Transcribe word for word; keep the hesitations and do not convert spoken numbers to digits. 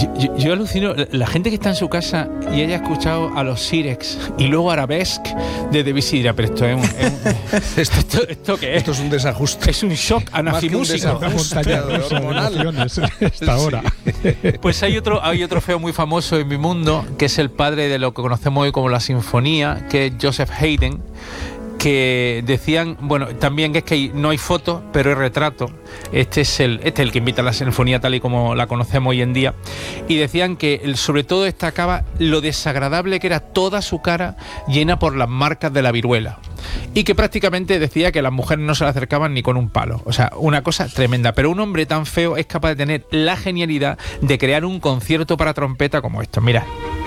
Yo, yo, yo alucino, la gente que está en su casa y haya escuchado a los Sirex y luego Arabesque de Debussy dirá, pero esto es un, es un esto, esto, ¿esto qué es? Esto es un desajuste. Es un shock anafimúsico. Una montaña rusa de emociones esta hora. Sí. Pues hay otro, hay otro feo muy famoso en mi mundo, que es el padre de lo que conocemos hoy como la sinfonía, que es Joseph Haydn, que decían, bueno, también que es que no hay fotos, pero hay retrato. Este es el, este es el que invita a la sinfonía tal y como la conocemos hoy en día. Y decían que el, sobre todo destacaba lo desagradable que era toda su cara llena por las marcas de la viruela. Y que prácticamente decía que las mujeres no se le acercaban ni con un palo. O sea, una cosa tremenda. Pero un hombre tan feo es capaz de tener la genialidad de crear un concierto para trompeta como esto. Mira.